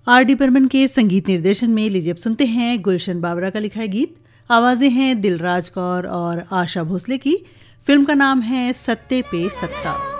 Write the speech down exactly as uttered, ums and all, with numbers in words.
R D Burman के संगीत निर्देशन में लीजिए अब सुनते हैं गुलशन बावरा का लिखा है गीत। आवाज़ें हैं दिलराज कौर और आशा भोसले की। फिल्म का नाम है सत्ते पे सत्ता।